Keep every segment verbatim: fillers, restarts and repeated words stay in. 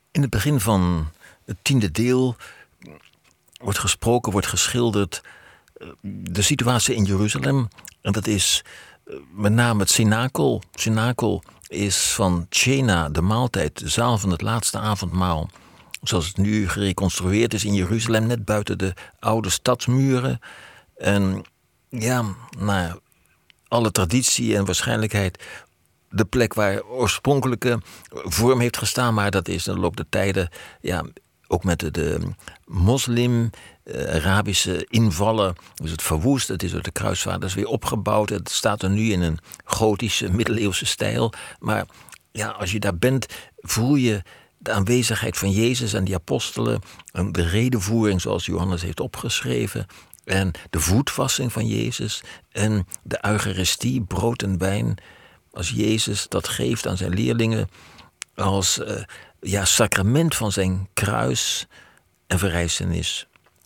In het begin van het tiende deel wordt gesproken, wordt geschilderd de situatie in Jeruzalem. En dat is met name het cenakel. Het cenakel is van Tjena, de maaltijd, de zaal van het laatste avondmaal. Zoals het nu gereconstrueerd is in Jeruzalem, net buiten de oude stadsmuren. En ja, naar alle traditie en waarschijnlijkheid de plek waar oorspronkelijke vorm heeft gestaan. Maar dat is in de loop der tijden, ja, ook met de, de moslim, eh, Arabische invallen, is het verwoest. Het is door de kruisvaarders weer opgebouwd. Het staat er nu in een gotische, middeleeuwse stijl. Maar ja, als je daar bent, voel je de aanwezigheid van Jezus en die apostelen. En de redevoering zoals Johannes heeft opgeschreven. En de voetwassing van Jezus. En de eucharistie, brood en wijn. Als Jezus dat geeft aan zijn leerlingen als uh, ja, sacrament van zijn kruis en verrijzenis.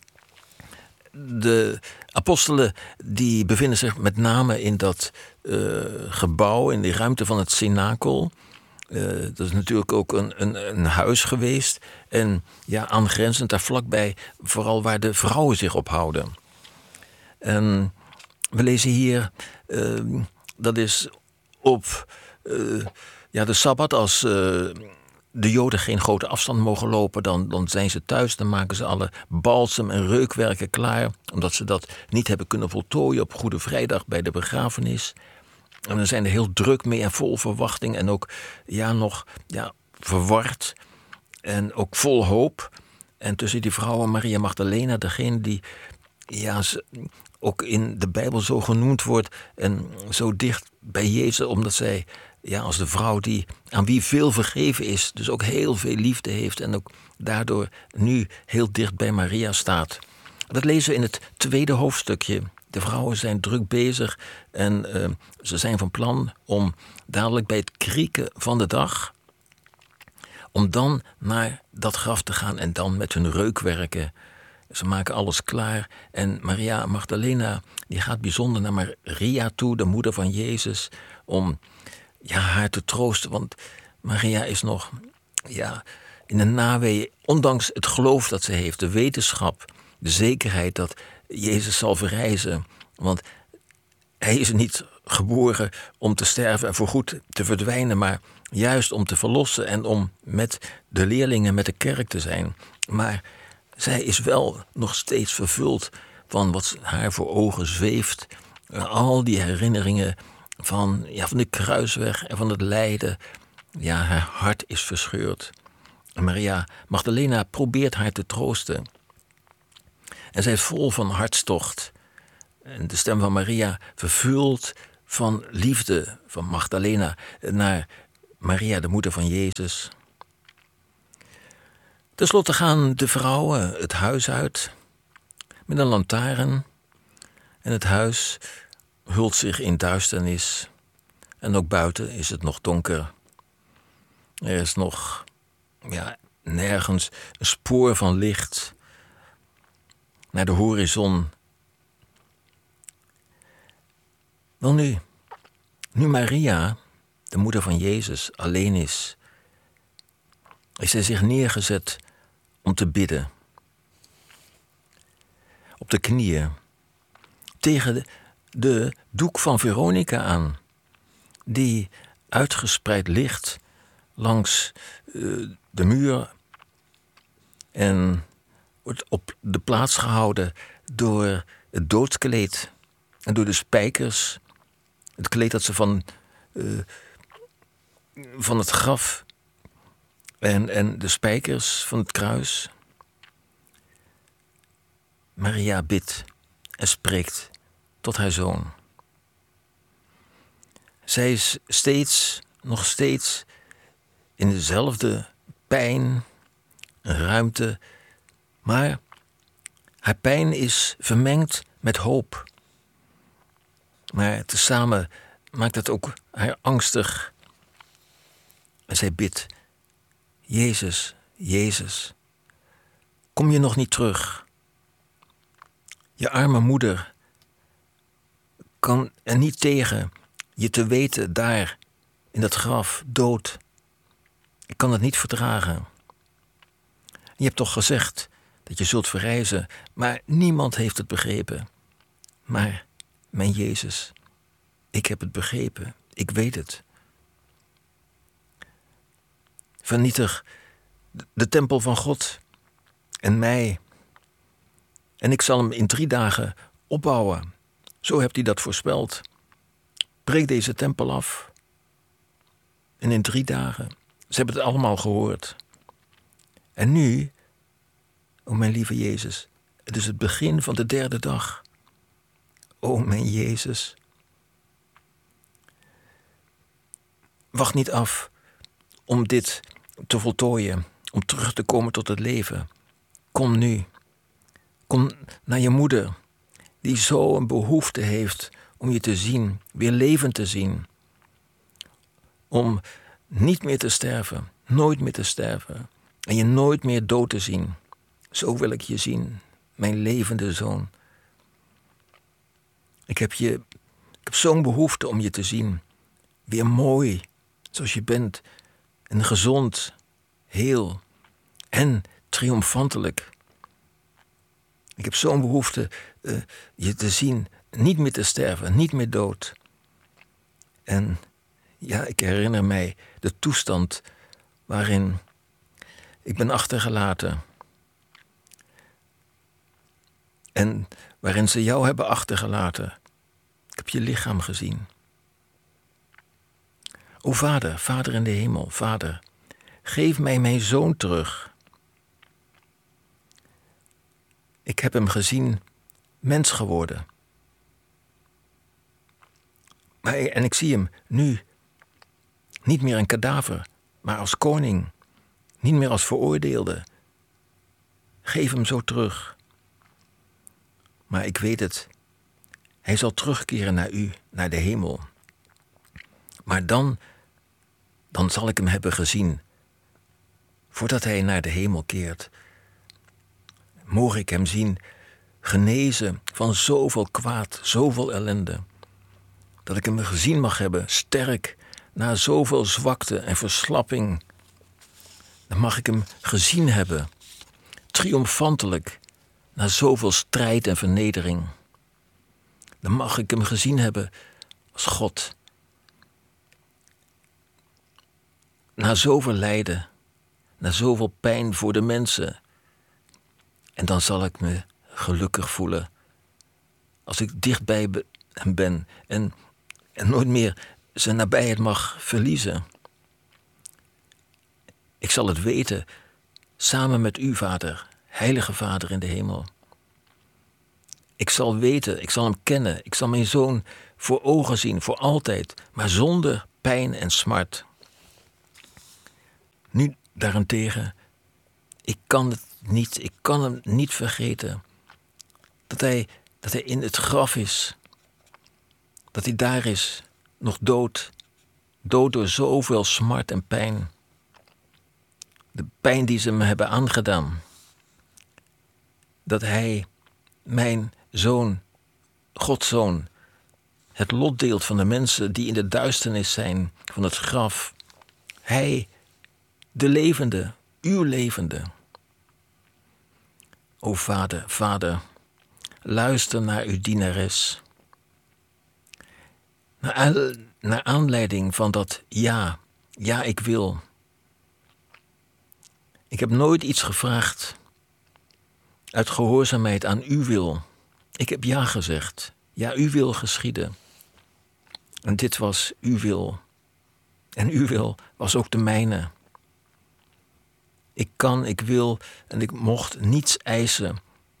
De apostelen die bevinden zich met name in dat uh, gebouw, in die ruimte van het cenakel. Uh, dat is natuurlijk ook een, een, een huis geweest. En ja, aangrenzend daar vlakbij, vooral waar de vrouwen zich ophouden. En we lezen hier, uh, dat is op uh, ja, de Sabbat, als uh, de Joden geen grote afstand mogen lopen, dan, dan zijn ze thuis. Dan maken ze alle balsem en reukwerken klaar, omdat ze dat niet hebben kunnen voltooien op Goede Vrijdag bij de begrafenis. En dan zijn er heel druk mee en vol verwachting en ook ja, nog ja, verward en ook vol hoop. En tussen die vrouwen Maria Magdalena, degene die ja, ook in de Bijbel zo genoemd wordt en zo dicht bij Jezus, omdat zij ja, als de vrouw die aan wie veel vergeven is, dus ook heel veel liefde heeft en ook daardoor nu heel dicht bij Maria staat. Dat lezen we in het tweede hoofdstukje. De vrouwen zijn druk bezig en uh, ze zijn van plan om dadelijk bij het krieken van de dag, om dan naar dat graf te gaan en dan met hun reukwerken. Ze maken alles klaar en Maria Magdalena die gaat bijzonder naar Maria toe, de moeder van Jezus, om ja, haar te troosten. Want Maria is nog ja, in de nawee, ondanks het geloof dat ze heeft, de wetenschap, de zekerheid dat Jezus zal verrijzen. Want hij is niet geboren om te sterven en voorgoed te verdwijnen, maar juist om te verlossen en om met de leerlingen, met de kerk te zijn. Maar zij is wel nog steeds vervuld van wat haar voor ogen zweeft. Al die herinneringen van, ja, van de kruisweg en van het lijden. Ja, haar hart is verscheurd. En Maria Magdalena probeert haar te troosten. En zij is vol van hartstocht. En de stem van Maria vervuld van liefde van Magdalena naar Maria, de moeder van Jezus. Ten slotte gaan de vrouwen het huis uit met een lantaarn. En het huis hult zich in duisternis. En ook buiten is het nog donker. Er is nog ja, nergens een spoor van licht naar de horizon. Wel nu, nu Maria, de moeder van Jezus, alleen is, is zij zich neergezet om te bidden. Op de knieën, tegen de, de doek van Veronica aan, die uitgespreid ligt langs uh, de muur en wordt op de plaats gehouden door het doodskleed en door de spijkers, het kleed dat ze van, uh, van het graf en, en de spijkers van het kruis. Maria bidt en spreekt tot haar zoon. Zij is steeds, nog steeds in dezelfde pijn en ruimte, maar haar pijn is vermengd met hoop. Maar tezamen maakt het ook haar angstig. En zij bidt, Jezus, Jezus, kom je nog niet terug? Je arme moeder kan er niet tegen je te weten daar in dat graf, dood. Ik kan het niet verdragen. Je hebt toch gezegd dat je zult verrijzen, maar niemand heeft het begrepen. Maar, mijn Jezus, ik heb het begrepen, ik weet het. Vernietig de tempel van God en mij. En ik zal hem in drie dagen opbouwen. Zo hebt hij dat voorspeld. Breek deze tempel af. En in drie dagen. Ze hebben het allemaal gehoord. En nu, o mijn lieve Jezus, het is het begin van de derde dag. O mijn Jezus. Wacht niet af om dit te voltooien, om terug te komen tot het leven. Kom nu. Kom naar je moeder, die zo een behoefte heeft om je te zien, weer levend te zien. Om niet meer te sterven, nooit meer te sterven. En je nooit meer dood te zien. Zo wil ik je zien, mijn levende zoon. Ik heb, je, ik heb zo'n behoefte om je te zien. Weer mooi, zoals je bent. En gezond, heel en triomfantelijk. Ik heb zo'n behoefte uh, je te zien, niet meer te sterven, niet meer dood. En ja, ik herinner mij de toestand waarin ik ben achtergelaten. En waarin ze jou hebben achtergelaten. Ik heb je lichaam gezien. O Vader, Vader in de hemel, Vader, geef mij mijn zoon terug. Ik heb hem gezien, mens geworden. Maar, en ik zie hem nu, niet meer een kadaver, maar als koning. Niet meer als veroordeelde. Geef hem zo terug. Maar ik weet het, hij zal terugkeren naar u, naar de hemel. Maar dan, dan zal ik hem hebben gezien, voordat hij naar de hemel keert. Mogen ik hem zien, genezen van zoveel kwaad, zoveel ellende. Dat ik hem gezien mag hebben, sterk, na zoveel zwakte en verslapping. Dan mag ik hem gezien hebben, triomfantelijk, na zoveel strijd en vernedering. Dan mag ik hem gezien hebben als God. Na zoveel lijden, na zoveel pijn voor de mensen. En dan zal ik me gelukkig voelen als ik dichtbij hem ben en, en nooit meer zijn nabijheid mag verliezen. Ik zal het weten, samen met u, Vader, heilige Vader in de hemel. Ik zal weten, ik zal hem kennen, ik zal mijn zoon voor ogen zien, voor altijd, maar zonder pijn en smart. Nu daarentegen, ik kan het niet, ik kan hem niet vergeten. Dat hij, dat hij in het graf is. Dat hij daar is, nog dood. Dood door zoveel smart en pijn. De pijn die ze me hebben aangedaan. Dat hij, mijn zoon, Gods zoon, het lot deelt van de mensen die in de duisternis zijn van het graf. Hij, de levende, uw levende. O Vader, Vader, luister naar uw dienares. Naar, naar aanleiding van dat ja, ja ik wil. Ik heb nooit iets gevraagd uit gehoorzaamheid aan uw wil. Ik heb ja gezegd. Ja, uw wil geschieden. En dit was uw wil. En uw wil was ook de mijne. Ik kan, ik wil en ik mocht niets eisen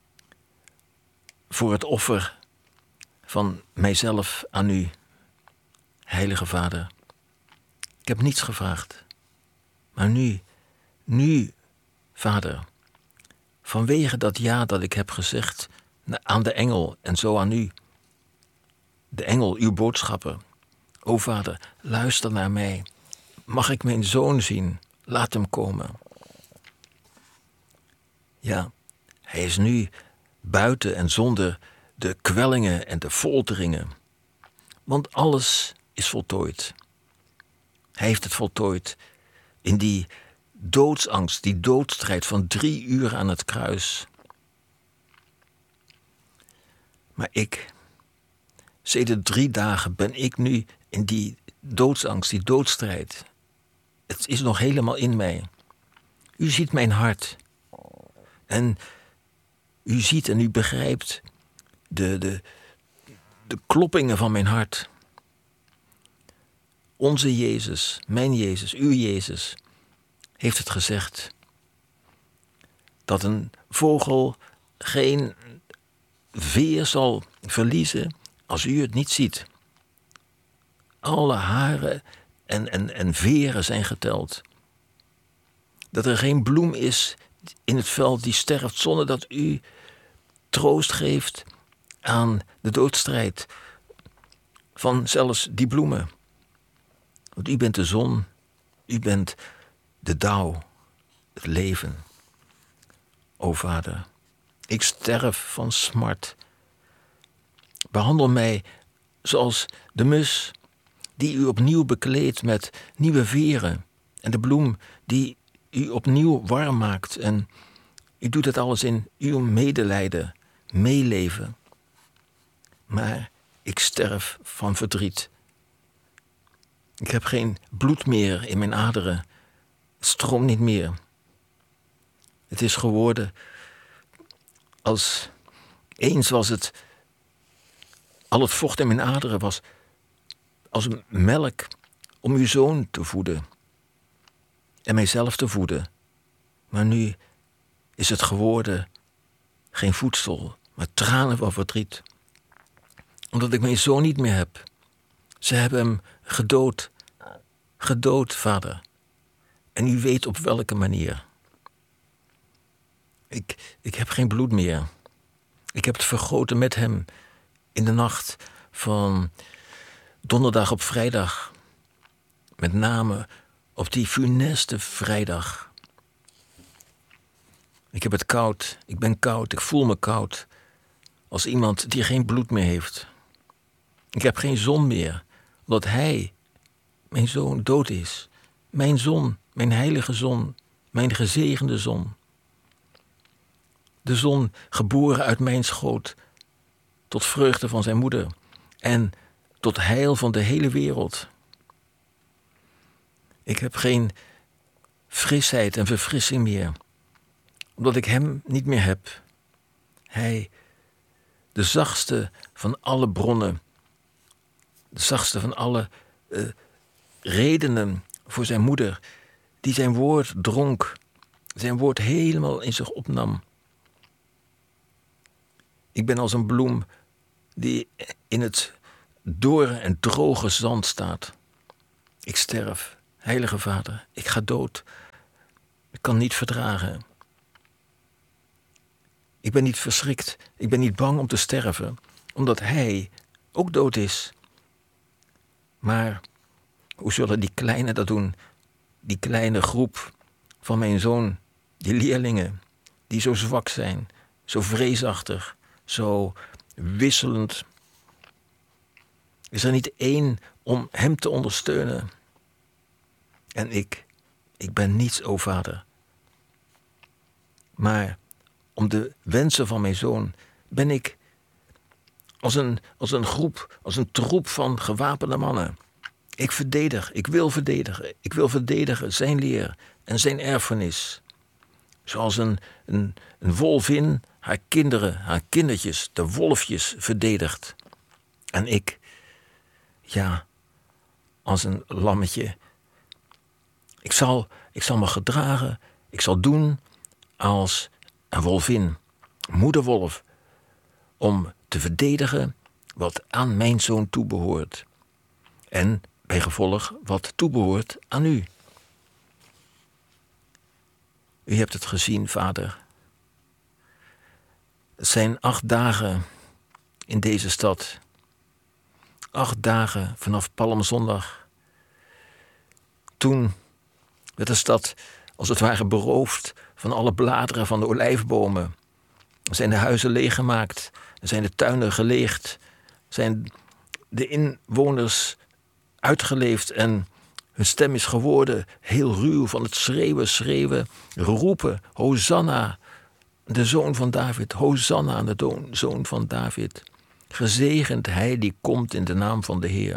voor het offer van mijzelf aan u, heilige Vader. Ik heb niets gevraagd. Maar nu, nu, Vader, vanwege dat ja dat ik heb gezegd aan de engel en zo aan u, de engel, uw boodschapper. O Vader, luister naar mij. Mag ik mijn zoon zien? Laat hem komen. Ja, hij is nu buiten en zonder de kwellingen en de folteringen. Want alles is voltooid. Hij heeft het voltooid in die doodsangst, die doodstrijd van drie uur aan het kruis. Maar ik, sedert drie dagen ben ik nu in die doodsangst, die doodstrijd. Het is nog helemaal in mij. U ziet mijn hart. En u ziet en u begrijpt de, de, de kloppingen van mijn hart. Onze Jezus, mijn Jezus, uw Jezus, heeft het gezegd. Dat een vogel geen veer zal verliezen als u het niet ziet. Alle haren en, en, en veren zijn geteld. Dat er geen bloem is in het veld die sterft zonder dat u troost geeft aan de doodstrijd van zelfs die bloemen. Want u bent de zon, u bent de dauw, het leven. O Vader, ik sterf van smart. Behandel mij zoals de mus die u opnieuw bekleedt met nieuwe veren en de bloem die u opnieuw warm maakt. En u doet het alles in uw medelijden, meeleven. Maar ik sterf van verdriet. Ik heb geen bloed meer in mijn aderen. Het stroomt niet meer. Het is geworden als eens was het, al het vocht in mijn aderen was als melk om uw zoon te voeden en mijzelf te voeden. Maar nu is het geworden geen voedsel, maar tranen van verdriet. Omdat ik mijn zoon niet meer heb. Ze hebben hem gedood. Gedood, Vader. En u weet op welke manier. Ik, ik heb geen bloed meer. Ik heb het vergoten met hem in de nacht van donderdag op vrijdag. Met name op die funeste vrijdag. Ik heb het koud. Ik ben koud. Ik voel me koud. Als iemand die geen bloed meer heeft. Ik heb geen zon meer. Omdat hij, mijn zoon, dood is. Mijn zon, mijn heilige zon. Mijn gezegende zon. De zon geboren uit mijn schoot. Tot vreugde van zijn moeder. En tot heil van de hele wereld. Ik heb geen frisheid en verfrissing meer. Omdat ik hem niet meer heb. Hij, de zachtste van alle bronnen. De zachtste van alle uh, redenen voor zijn moeder. Die zijn woord dronk. Zijn woord helemaal in zich opnam. Ik ben als een bloem die in het dorre en droge zand staat. Ik sterf, heilige Vader, ik ga dood. Ik kan niet verdragen. Ik ben niet verschrikt, ik ben niet bang om te sterven, omdat hij ook dood is. Maar hoe zullen die kleinen dat doen? Die kleine groep van mijn zoon, die leerlingen, die zo zwak zijn, zo vreesachtig, zo wisselend. Is er niet één om hem te ondersteunen? En ik, ik ben niets, o Vader. Maar om de wensen van mijn zoon ben ik als een, als een groep, als een troep van gewapende mannen. Ik verdedig, ik wil verdedigen. Ik wil verdedigen zijn leer en zijn erfenis. Zoals een, een, een wolvin haar kinderen, haar kindertjes, de wolfjes verdedigt. En ik, ja, als een lammetje. Ik zal, ik zal me gedragen, ik zal doen als een wolvin, moederwolf, om te verdedigen wat aan mijn zoon toebehoort. En bij gevolg wat toebehoort aan u. U hebt het gezien, Vader. Het zijn acht dagen in deze stad. Acht dagen vanaf Palmzondag. Toen werd de stad als het ware beroofd van alle bladeren van de olijfbomen. Er zijn de huizen leeggemaakt. Er zijn de tuinen geleegd. Zijn de inwoners uitgeleefd en Hun stem is geworden heel ruw van het schreeuwen, schreeuwen, roepen. Hosanna, de zoon van David. Hosanna, de zoon van David. Gezegend hij die komt in de naam van de Heer.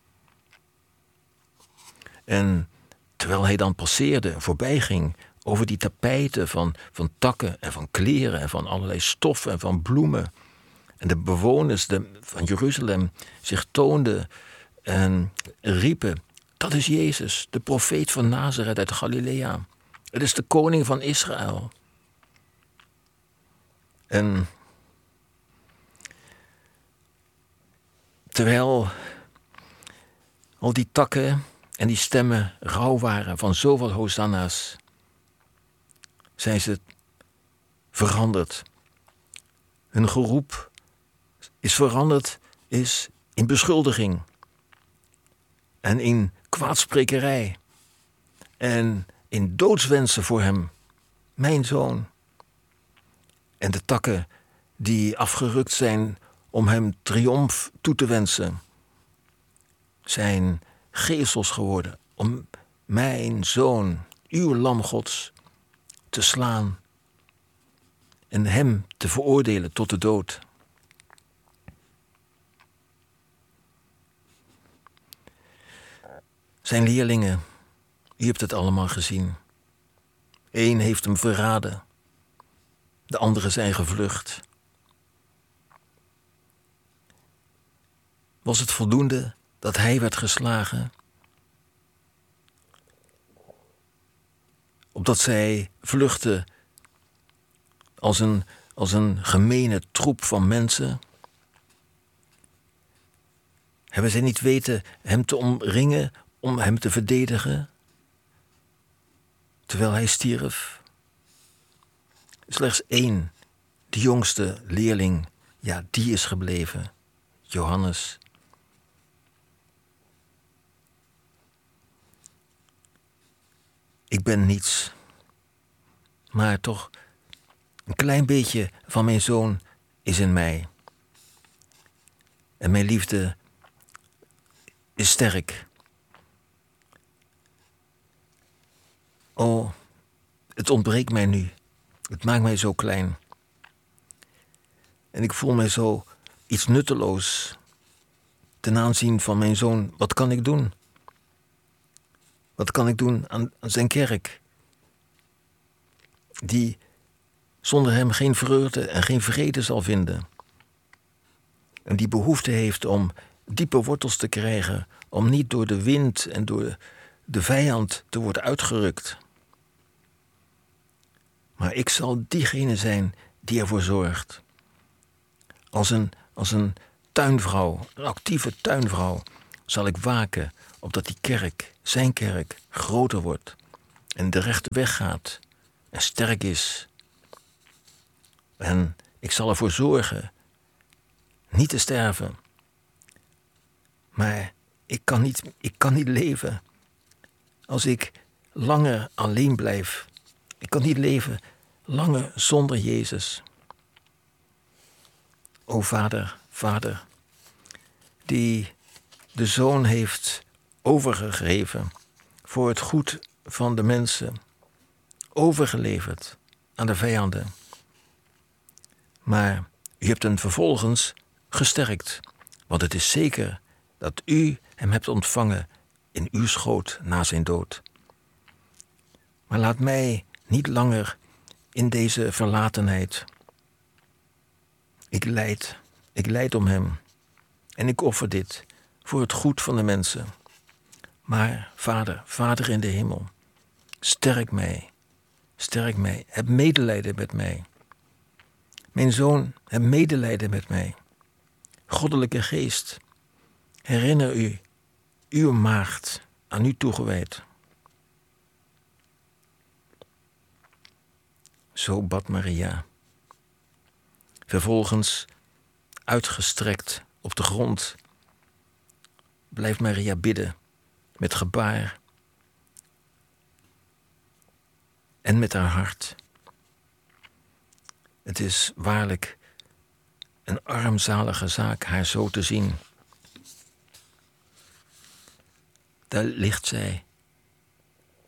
En terwijl hij dan passeerde, voorbij ging over die tapijten van, van takken en van kleren en van allerlei stoffen en van bloemen. En de bewoners de, van Jeruzalem zich toonden en riepen: dat is Jezus, de profeet van Nazareth uit Galilea. Het is de koning van Israël. En terwijl al die takken en die stemmen rauw waren van zoveel hosanna's, zijn ze veranderd. Hun geroep is veranderd is in beschuldiging en in kwaadsprekerij en in doodswensen voor hem, mijn zoon. En de takken die afgerukt zijn om hem triomf toe te wensen, zijn geesels geworden om mijn zoon, uw lam Gods, te slaan en hem te veroordelen tot de dood. Zijn leerlingen, u hebt het allemaal gezien. Eén heeft hem verraden, de anderen zijn gevlucht. Was het voldoende dat hij werd geslagen, opdat zij vluchtten als een, als een gemene troep van mensen? Hebben zij niet weten hem te omringen, om hem te verdedigen, terwijl hij stierf? Slechts één, de jongste leerling, ja, die is gebleven, Johannes. Ik ben niets, maar toch een klein beetje van mijn zoon is in mij. En mijn liefde is sterk. Oh, het ontbreekt mij nu. Het maakt mij zo klein. En ik voel mij zo iets nutteloos ten aanzien van mijn zoon. Wat kan ik doen? Wat kan ik doen aan, aan zijn kerk? Die zonder hem geen vreugde en geen vrede zal vinden. En die behoefte heeft om diepe wortels te krijgen, om niet door de wind en door de vijand te worden uitgerukt. Maar ik zal diegene zijn die ervoor zorgt. Als een, als een tuinvrouw, een actieve tuinvrouw, zal ik waken opdat die kerk, zijn kerk, groter wordt en de rechte weg gaat en sterk is. En ik zal ervoor zorgen niet te sterven. Maar ik kan niet, ik kan niet leven als ik langer alleen blijf. Ik kan niet leven langer zonder Jezus. O Vader, Vader, die de Zoon heeft overgegeven voor het goed van de mensen, overgeleverd aan de vijanden. Maar u hebt hem vervolgens gesterkt, want het is zeker dat u hem hebt ontvangen in uw schoot na zijn dood. Maar laat mij niet langer in deze verlatenheid. Ik lijd, ik lijd om hem en ik offer dit voor het goed van de mensen. Maar Vader, Vader in de hemel, sterk mij, sterk mij, heb medelijden met mij. Mijn zoon, heb medelijden met mij. Goddelijke Geest, herinner u, uw maagd, aan u toegewijd. Zo bad Maria. Vervolgens, uitgestrekt op de grond, blijft Maria bidden met gebaar en met haar hart. Het is waarlijk een armzalige zaak haar zo te zien. Daar ligt zij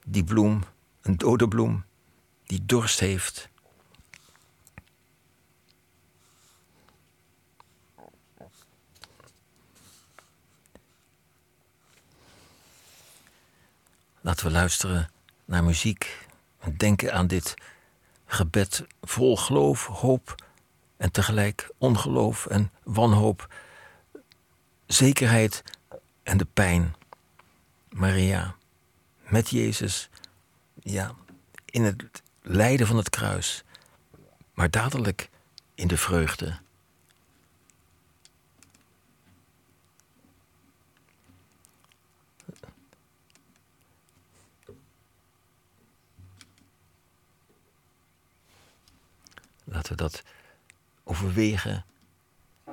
die bloem, een dode bloem, die dorst heeft. Laten we luisteren naar muziek en denken aan dit gebed vol geloof, hoop en tegelijk ongeloof en wanhoop, zekerheid en de pijn. Maria, met Jezus, ja, in het lijden van het kruis, maar dadelijk in de vreugde. Laten we dat overwegen